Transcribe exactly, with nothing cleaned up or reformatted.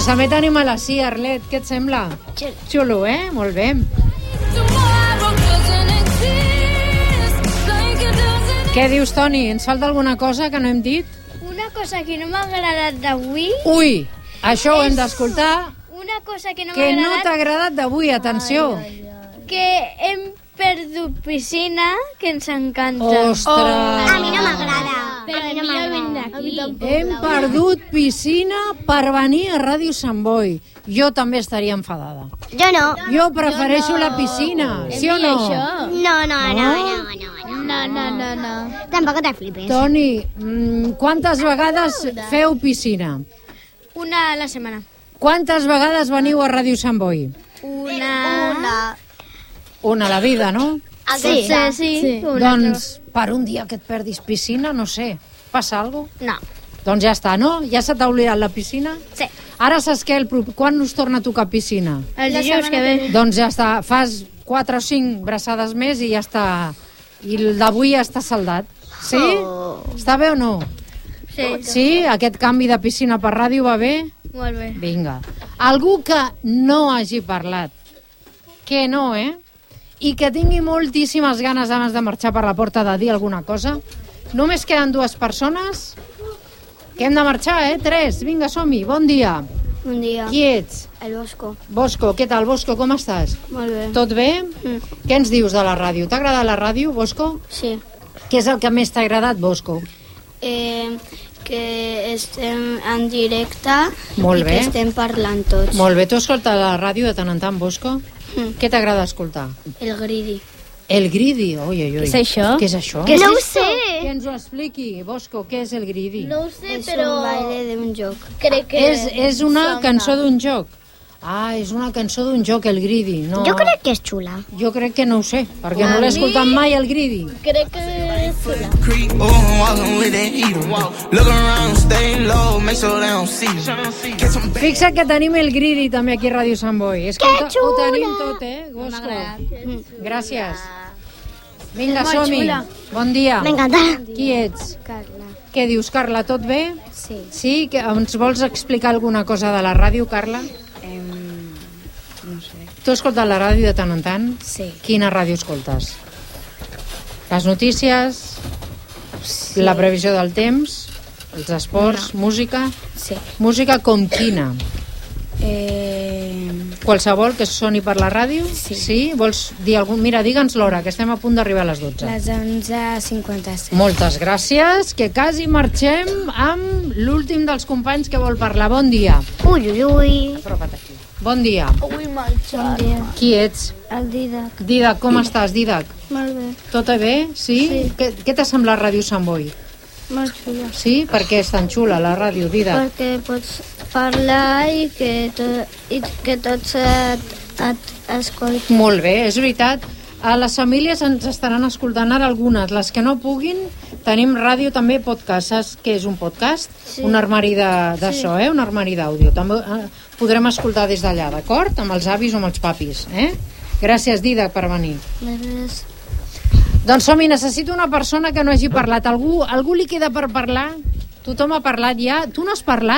Doncs també tenim a la Cia, Arlet, què et sembla? Xulo. Xulo, eh? Molt bé. Què dius, Toni? Ens falta alguna cosa que no hem dit? Una cosa que no m'ha agradat d'avui... Ui, això ho hem d'escoltar. Una cosa que no m'ha Que no agradat... t'ha agradat d'avui, atenció. Que hem perdut piscina, que ens encanta. Ostres. A mi no m'agrada. Però a mi no vindrà aquí. Hem perdut piscina per venir a Ràdio Sant Boi. Jo també estaria enfadada. Jo no. Jo prefereixo la piscina, sí o no? No, no, no, no, no. No, no, no, no. Tampoc te flipes. Toni, mm, quantes vegades feu piscina? Una a la setmana. Quantes vegades veniu a Ràdio Sant Boi? Una... Una. Una a la vida, no? Sí, sí, sí. sí. Una Doncs per un dia que et perdis piscina, no sé, passa alguna cosa? No. Doncs ja està, no? Ja se t'ha oblidat la piscina? Sí. Ara saps què? El, pro- quan us torna a tocar piscina? El dijous que ve. Doncs ja està, fas quatre o cinc braçades més i ja està. I el d'avui ja està saldat. Sí? Oh. Està bé o no? Sí. Sí? Aquest canvi de piscina per ràdio va bé? Molt bé. Vinga. Algú que no hagi parlat. Que no, eh? I que tingui moltíssimes ganes abans de marxar per la porta de dir alguna cosa. Només queden dues persones que hem de marxar, eh? Tres. Vinga, som-hi. Bon dia. Bon dia. Qui ets? El Bosco. Bosco. Què tal, Bosco? Com estàs? Molt bé. Tot bé? Mm. Què ens dius de la ràdio? T'ha agradat la ràdio, Bosco? Sí. Què és el que més t'ha agradat, Bosco? Eh, que estem en directe Molt i bé. que estem parlant tots. Molt bé. Tu escoltes la ràdio de tant en tant, Bosco? Mm. Què t'agrada escoltar? El Gridi. El Gridi. Ui, ui, ui. Què és això? Què és això? Què és No ho esto? sé. Que ens ho expliqui, Bosco, què és el Gridi? No ho sé, És però... un baile d'un joc. Crec que... És, és una cançó d'un joc. Ah, és una cançó d'un joc, el Gridi. No, Jo crec que és xula. Jo crec que no ho sé, perquè no l'he escoltat mai, el Gridi. Crec que és xula. Creep, oh, I'm walking with that heater. Look around, stay low, make sure they don't see you. Get some Fixa't que tenim el Gridi també aquí a Ràdio Sant Boi. És que ho, ho tenim tot, eh, Bosco? Gràcies. Vinga, som-hi. Bon dia. M'encanta. Qui ets? Carla. Què dius, Carla, tot bé? Sí. Sí? Que ens vols explicar alguna cosa de la ràdio, Carla? No sé. Tu escoltes la ràdio de tant en tant? Sí. Quina ràdio escoltes? Les notícies? Sí. La previsió del temps? Els esports? Música? Sí. Música com quina? Eh... Qualsevol que soni per la ràdio? Sí. Sí? Vols dir algun... Mira, digue'ns l'hora, que estem a punt d'arribar a les dotze. Les onze cinquanta-set. Moltes gràcies, que quasi marxem amb l'últim dels companys que vol parlar. Bon dia. Ui, ui, ui. Apropa't aquí. Bon dia. Avui marxa. Bon dia. Qui ets? El Didac. Didac, com estàs, Didac? Molt bé. Tot bé? Sí? Sí. Què, què t'ha semblat Ràdio Sant Boi? Molt xula. Sí? Per què és tan xula la ràdio, Didac? Perquè pots parlar i que, to, i que tots et, et escoltin. Molt bé, és veritat. A les famílies ens estaran escoltant ara algunes. Les que no puguin, tenim ràdio també podcast. Saps què és un podcast? Sí. Un armari de, de Sí. so, eh? Un armari d'àudio. També eh, podrem escoltar des d'allà, d'acord? Amb els avis o amb els papis, eh? Gràcies, Didac, per venir. Res. Doncs som-hi, necessito una persona que no hagi parlat. Algú, algú li queda per parlar? Tothom ha parlat ja? Tu no has parlat?